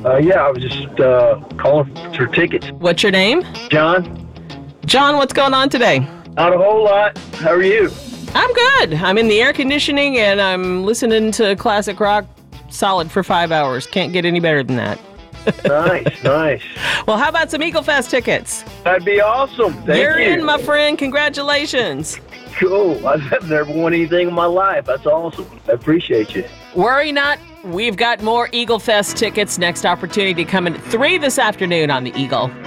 Yeah, I was just calling for tickets. What's your name? John? John, what's going on today? Not a whole lot. How are you? I'm good. I'm in the air conditioning and I'm listening to classic rock solid for 5 hours. Can't get any better than that. Nice. Well, how about some Eagle Fest tickets? That'd be awesome. Thank You're you. in, my friend. Congratulations. Cool. I've never won anything in my life. That's awesome. I appreciate you. Worry not. We've got more Eagle Fest tickets. Next opportunity coming at 3 this afternoon on the Eagle.